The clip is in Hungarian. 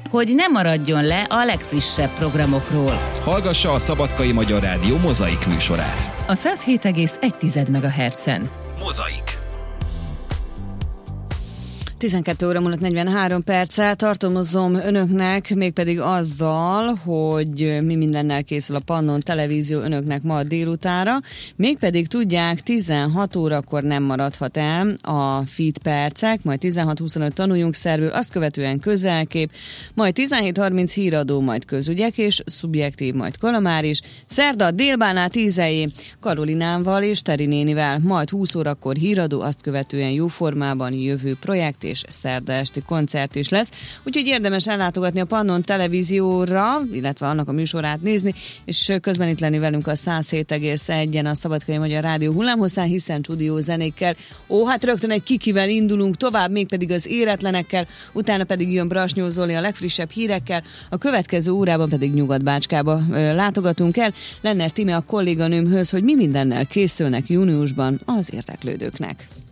hogy ne maradjon le a legfrissebb programokról. Hallgassa a Szabadkai Magyar Rádió Mozaik műsorát. A 107,1 MHz-en. Mozaik. 12 óra múlott 43 perccel tartalmazom önöknek, mégpedig azzal, hogy mi mindennel készül a Pannon Televízió önöknek ma délutára, mégpedig tudják, 16 órakor nem maradhat el a Fit percek, majd 16:25 tanuljunk szervül, azt követően közelkép, majd 17:30 híradó, majd közügyek és szubjektív, majd kalamár is, szerda délbánál 10-jé Karolinával és Teri nénivel, majd 20 órakor híradó, azt követően jóformában jövő projekt és szerda esti koncert is lesz, úgyhogy érdemes ellátogatni a Pannon Televízióra, illetve annak a műsorát nézni, és közben itt lenni velünk a 107,1-en a Szabadkai Magyar Rádió hullámhosszán, hiszen Csudió zenékkel. Hát rögtön egy kikivel indulunk tovább, mégpedig az éretlenekkel, utána pedig jön Brasnyó Zoli a legfrissebb hírekkel, a következő órában pedig Nyugat-Bácskába látogatunk el, Lenner Timi a kolléganőmhöz, hogy mi mindennel készülnek júniusban az érdeklődőknek.